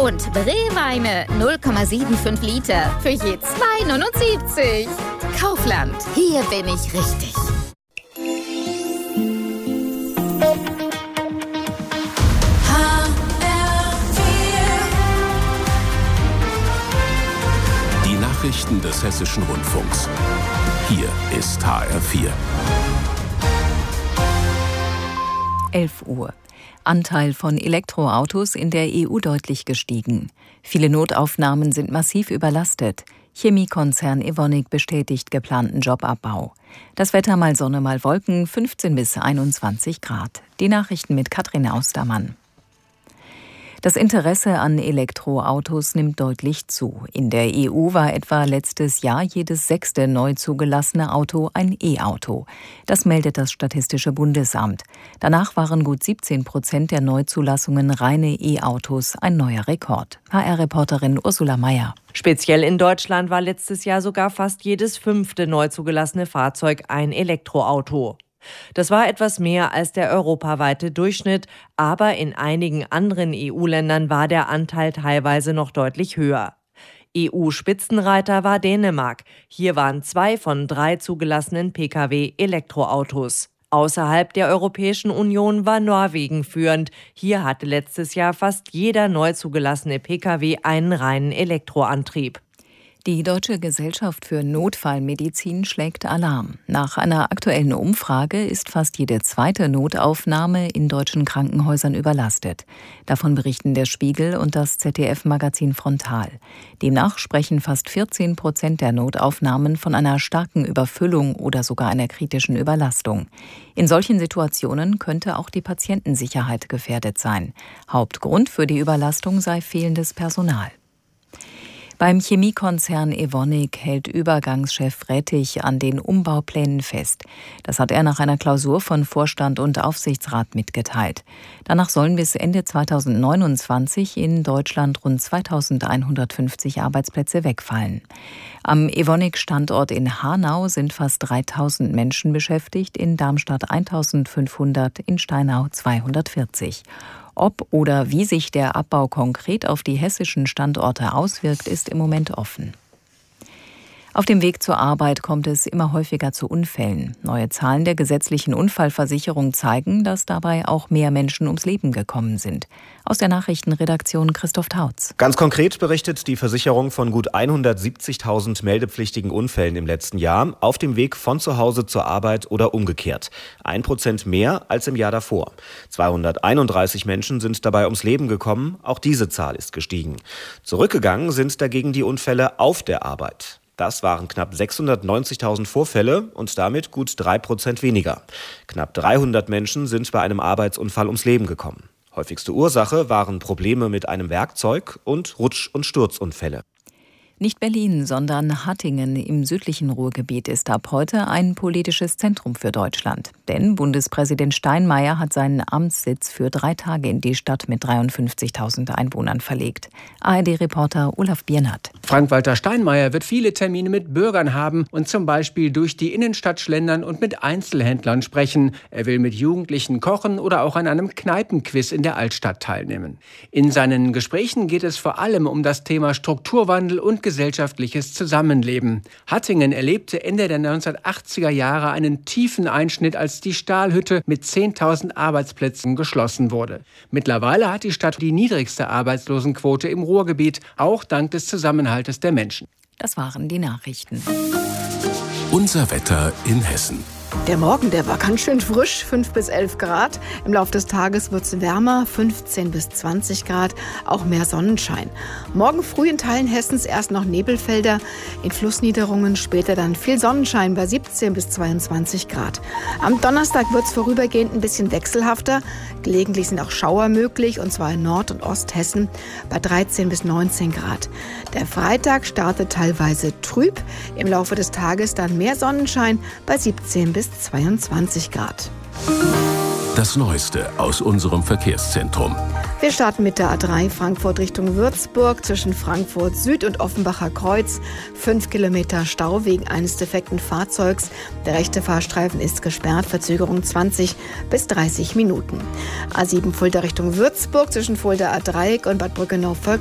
Und Brewweine 0,75 Liter für je 2,79. Kaufland, hier bin ich richtig. Die Nachrichten des Hessischen Rundfunks. Hier ist HR4. 11 Uhr. Anteil von Elektroautos in der EU deutlich gestiegen. Viele Notaufnahmen sind massiv überlastet. Chemiekonzern Evonik bestätigt geplanten Jobabbau. Das Wetter mal Sonne, mal Wolken, 15 bis 21 Grad. Die Nachrichten mit Katrin Austermann. Das Interesse an Elektroautos nimmt deutlich zu. In der EU war etwa letztes Jahr jedes 6. neu zugelassene Auto ein E-Auto. Das meldet das Statistische Bundesamt. Danach waren gut 17% der Neuzulassungen reine E-Autos, ein neuer Rekord. HR-Reporterin Ursula Mayer. Speziell in Deutschland war letztes Jahr sogar fast jedes 5. neu zugelassene Fahrzeug ein Elektroauto. Das war etwas mehr als der europaweite Durchschnitt, aber in einigen anderen EU-Ländern war der Anteil teilweise noch deutlich höher. EU-Spitzenreiter war Dänemark. Hier waren 2 von 3 zugelassenen Pkw Elektroautos. Außerhalb der Europäischen Union war Norwegen führend. Hier hatte letztes Jahr fast jeder neu zugelassene Pkw einen reinen Elektroantrieb. Die Deutsche Gesellschaft für Notfallmedizin schlägt Alarm. Nach einer aktuellen Umfrage ist fast jede 2. Notaufnahme in deutschen Krankenhäusern überlastet. Davon berichten der Spiegel und das ZDF-Magazin Frontal. Demnach sprechen fast 14% der Notaufnahmen von einer starken Überfüllung oder sogar einer kritischen Überlastung. In solchen Situationen könnte auch die Patientensicherheit gefährdet sein. Hauptgrund für die Überlastung sei fehlendes Personal. Beim Chemiekonzern Evonik hält Übergangschef Rettich an den Umbauplänen fest. Das hat er nach einer Klausur von Vorstand und Aufsichtsrat mitgeteilt. Danach sollen bis Ende 2029 in Deutschland rund 2150 Arbeitsplätze wegfallen. Am Evonik-Standort in Hanau sind fast 3000 Menschen beschäftigt, in Darmstadt 1500, in Steinau 240. Ob oder wie sich der Abbau konkret auf die hessischen Standorte auswirkt, ist im Moment offen. Auf dem Weg zur Arbeit kommt es immer häufiger zu Unfällen. Neue Zahlen der gesetzlichen Unfallversicherung zeigen, dass dabei auch mehr Menschen ums Leben gekommen sind. Aus der Nachrichtenredaktion Christoph Tautz. Ganz konkret berichtet die Versicherung von gut 170.000 meldepflichtigen Unfällen im letzten Jahr auf dem Weg von zu Hause zur Arbeit oder umgekehrt. 1% mehr als im Jahr davor. 231 Menschen sind dabei ums Leben gekommen. Auch diese Zahl ist gestiegen. Zurückgegangen sind dagegen die Unfälle auf der Arbeit. Das waren knapp 690.000 Vorfälle und damit gut 3% weniger. Knapp 300 Menschen sind bei einem Arbeitsunfall ums Leben gekommen. Häufigste Ursache waren Probleme mit einem Werkzeug und Rutsch- und Sturzunfälle. Nicht Berlin, sondern Hattingen im südlichen Ruhrgebiet ist ab heute ein politisches Zentrum für Deutschland. Denn Bundespräsident Steinmeier hat seinen Amtssitz für 3 Tage in die Stadt mit 53.000 Einwohnern verlegt. ARD-Reporter Olaf Biernat. Frank-Walter Steinmeier wird viele Termine mit Bürgern haben und zum Beispiel durch die Innenstadt schlendern und mit Einzelhändlern sprechen. Er will mit Jugendlichen kochen oder auch an einem Kneipenquiz in der Altstadt teilnehmen. In seinen Gesprächen geht es vor allem um das Thema Strukturwandel und gesellschaftliches Zusammenleben. Hattingen erlebte Ende der 1980er Jahre einen tiefen Einschnitt, als die Stahlhütte mit 10.000 Arbeitsplätzen geschlossen wurde. Mittlerweile hat die Stadt die niedrigste Arbeitslosenquote im Ruhrgebiet, auch dank des Zusammenhaltes der Menschen. Das waren die Nachrichten. Unser Wetter in Hessen. Der Morgen, der war ganz schön frisch, 5 bis 11 Grad. Im Laufe des Tages wird es wärmer, 15 bis 20 Grad, auch mehr Sonnenschein. Morgen früh in Teilen Hessens erst noch Nebelfelder, in Flussniederungen später dann viel Sonnenschein bei 17 bis 22 Grad. Am Donnerstag wird es vorübergehend ein bisschen wechselhafter. Gelegentlich sind auch Schauer möglich, und zwar in Nord- und Osthessen bei 13 bis 19 Grad. Der Freitag startet teilweise trüb, im Laufe des Tages dann mehr Sonnenschein bei 17 bis 22 Grad. Das Neueste aus unserem Verkehrszentrum. Wir starten mit der A3 Frankfurt Richtung Würzburg zwischen Frankfurt Süd und Offenbacher Kreuz. 5 Kilometer Stau wegen eines defekten Fahrzeugs. Der rechte Fahrstreifen ist gesperrt, Verzögerung 20 bis 30 Minuten. A7 Fulda Richtung Würzburg zwischen Fulda A-Dreieck und Bad Brückenau-Völklingen